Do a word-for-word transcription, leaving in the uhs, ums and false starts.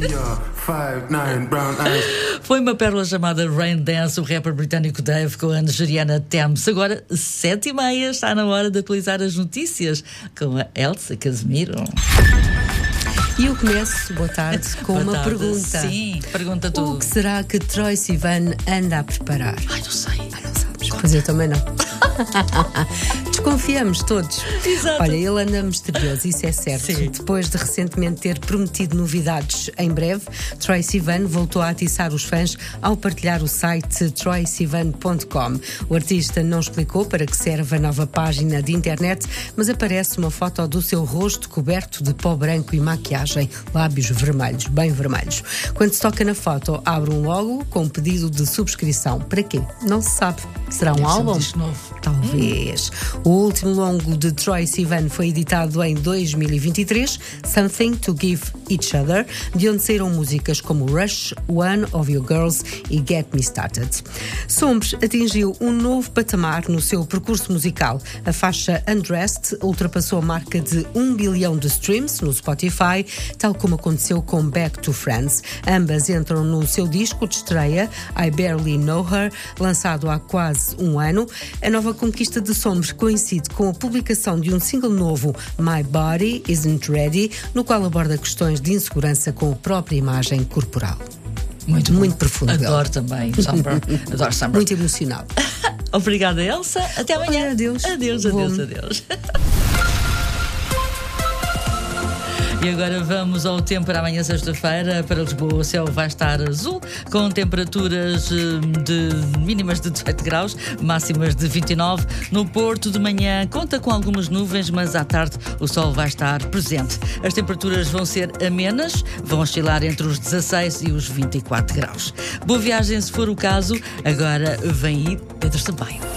Foi uma pérola chamada Rain Dance, o rapper britânico Dave com a nigeriana Tems. Agora, sete e meia, está na hora de atualizar as notícias com a Elsa Casimiro. E eu começo, boa tarde, com Boa uma tarde. pergunta. Sim, pergunta tudo. O que será que Troye Sivan anda a preparar? Ai, não sei. Ah, não sabes? Pois eu também não. Desconfiamos todos. Exato. Olha, ele anda misterioso, isso é certo. Sim. Depois de recentemente ter prometido novidades em breve, Troye Sivan voltou a atiçar os fãs ao partilhar o site troye sivan ponto com. O artista não explicou para que serve a nova página de internet, mas aparece uma foto do seu rosto coberto de pó branco e maquiagem, lábios vermelhos, bem vermelhos. Quando se toca na foto, abre um logo com um pedido de subscrição. Para quê? Não se sabe. Será um Deve ser álbum? disco novo. Talvez. O último longo de Troye Sivan foi editado em dois mil e vinte e três, Something to Give Each Other, de onde saíram músicas como Rush, One of Your Girls e Get Me Started. Sombres atingiu um novo patamar no seu percurso musical. A faixa Undressed ultrapassou a marca de um bilhão de streams no Spotify, tal como aconteceu com Back to Friends. Ambas entram no seu disco de estreia, I Barely Know Her, lançado há quase um ano. A nova conquista de Sombres coincide com a publicação de um single novo, My Body Isn't Ready, no qual aborda questões de insegurança com a própria imagem corporal. Muito, Muito profundo. Adoro também Summer. Adoro Summer. Muito emocional. Obrigada, Elsa. Até amanhã. Olha, adeus. Adeus, adeus, Vou-me. adeus. E agora vamos ao tempo para amanhã, sexta-feira. Para Lisboa, o céu vai estar azul, com temperaturas hum, de mínimas de dezoito graus, máximas de vinte e nove. No Porto, de manhã, conta com algumas nuvens, mas à tarde o sol vai estar presente. As temperaturas vão ser amenas, vão oscilar entre os dezasseis e os vinte e quatro graus. Boa viagem, se for o caso. Agora vem aí Pedro Sampaio.